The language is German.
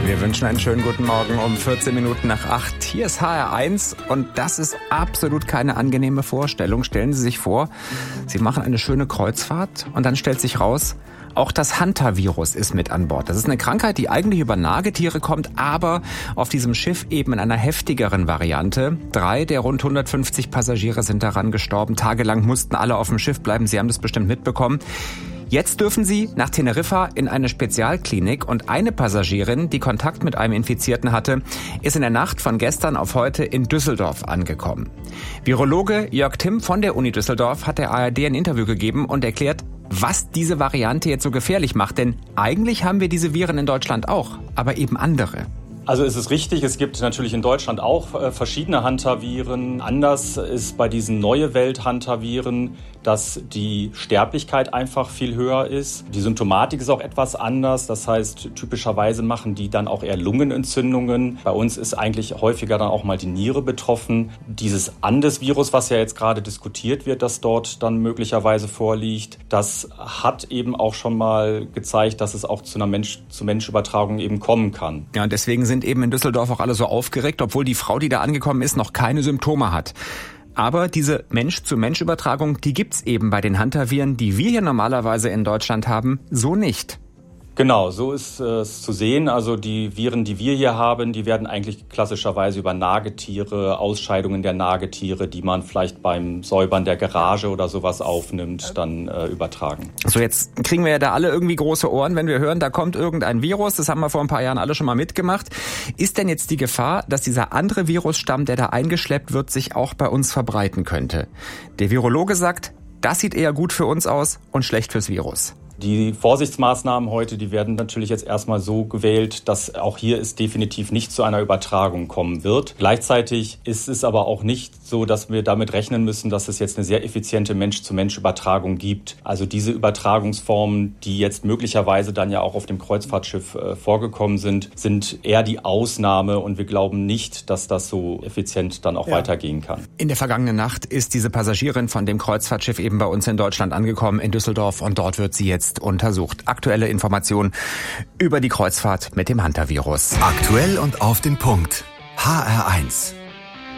Wir wünschen einen schönen guten Morgen um 14 Minuten nach 8. Hier ist HR1 und das ist absolut keine angenehme Vorstellung. Stellen Sie sich vor, Sie machen eine schöne Kreuzfahrt und dann stellt sich raus, auch das Hantavirus ist mit an Bord. Das ist eine Krankheit, die eigentlich über Nagetiere kommt, aber auf diesem Schiff eben in einer heftigeren Variante. 3 der rund 150 Passagiere sind daran gestorben. Tagelang mussten alle auf dem Schiff bleiben. Sie haben das bestimmt mitbekommen. Jetzt dürfen sie nach Teneriffa in eine Spezialklinik und eine Passagierin, die Kontakt mit einem Infizierten hatte, ist in der Nacht von gestern auf heute in Düsseldorf angekommen. Virologe Jörg Timm von der Uni Düsseldorf hat der ARD ein Interview gegeben und erklärt, was diese Variante jetzt so gefährlich macht. Denn eigentlich haben wir diese Viren in Deutschland auch, aber eben andere. Also es ist richtig, es gibt natürlich in Deutschland auch verschiedene Hantaviren. Anders ist bei diesen neue Welt-Hantaviren, dass die Sterblichkeit einfach viel höher ist. Die Symptomatik ist auch etwas anders. Das heißt, typischerweise machen die dann auch eher Lungenentzündungen. Bei uns ist eigentlich häufiger dann auch mal die Niere betroffen. Dieses Andes-Virus, was ja jetzt gerade diskutiert wird, das dort dann möglicherweise vorliegt, das hat eben auch schon mal gezeigt, dass es auch zu einer Mensch-zu-Mensch-Übertragung eben kommen kann. Ja, und deswegen sind eben in Düsseldorf auch alle so aufgeregt, obwohl die Frau, die da angekommen ist, noch keine Symptome hat. Aber diese Mensch-zu-Mensch-Übertragung, die gibt's eben bei den Hantaviren, die wir hier normalerweise in Deutschland haben, so nicht. Genau, so ist es zu sehen. Also die Viren, die wir hier haben, die werden eigentlich klassischerweise über Nagetiere, Ausscheidungen der Nagetiere, die man vielleicht beim Säubern der Garage oder sowas aufnimmt, dann übertragen. So, jetzt kriegen wir ja da alle irgendwie große Ohren, wenn wir hören, da kommt irgendein Virus. Das haben wir vor ein paar Jahren alle schon mal mitgemacht. Ist denn jetzt die Gefahr, dass dieser andere Virusstamm, der da eingeschleppt wird, sich auch bei uns verbreiten könnte? Der Virologe sagt, das sieht eher gut für uns aus und schlecht fürs Virus. Die Vorsichtsmaßnahmen heute, die werden natürlich jetzt erstmal so gewählt, dass auch hier es definitiv nicht zu einer Übertragung kommen wird. Gleichzeitig ist es aber auch nicht so, dass wir damit rechnen müssen, dass es jetzt eine sehr effiziente Mensch-zu-Mensch-Übertragung gibt. Also diese Übertragungsformen, die jetzt möglicherweise dann ja auch auf dem Kreuzfahrtschiff vorgekommen sind eher die Ausnahme und wir glauben nicht, dass das so effizient dann auch weitergehen kann. In der vergangenen Nacht ist diese Passagierin von dem Kreuzfahrtschiff eben bei uns in Deutschland angekommen, in Düsseldorf, und dort wird sie jetzt untersucht. Aktuelle Informationen über die Kreuzfahrt mit dem Hantavirus. Aktuell und auf den Punkt. HR1.